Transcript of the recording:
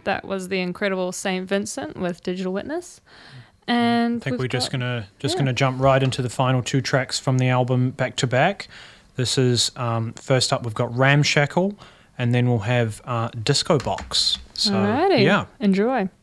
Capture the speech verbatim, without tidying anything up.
that was the incredible Saint Vincent with Digital Witness. And I think we've we're just got- gonna just yeah. gonna jump right into the final two tracks from the album back to back. This is um, first up. We've got Ramshackle, and then we'll have uh, Disco Box. So Alrighty. yeah. Enjoy.